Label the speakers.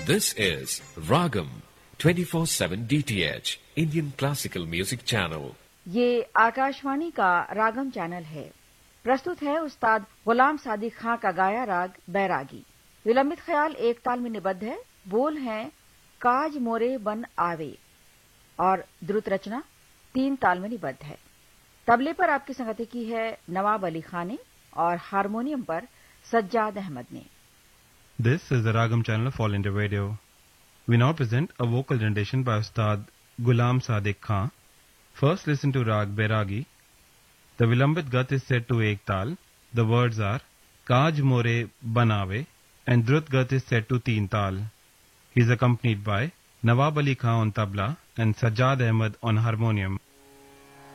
Speaker 1: This is Ragam 24/7 DTH Indian Classical Music Channel.
Speaker 2: ये आकाशवाणी का रागम channel है। प्रस्तुत है उस्ताद गुलाम सादिक खां का गाया राग बैरागी। विलंबित ख्याल एक ताल में निबद्ध है। बोल हैं काज मोरे बन आवे और द्रुत रचना 3 ताल में निबद्ध है। तबले पर आपकी संगति की है नवाब अली खान ने और हारमोनियम पर सज्जाद अहमद ने।
Speaker 3: This is the Ragam channel of All India Radio. We now present a vocal rendition by Ustad Ghulam Sadiq Khan. First listen to Rag Bairagi. The Vilambit Gat is set to Ek Tal. The words are Kaj More Banave and Drut Gat is set to Teen Tal. He is accompanied by Nawab Ali Khan on tabla and Sajjad Ahmed on harmonium.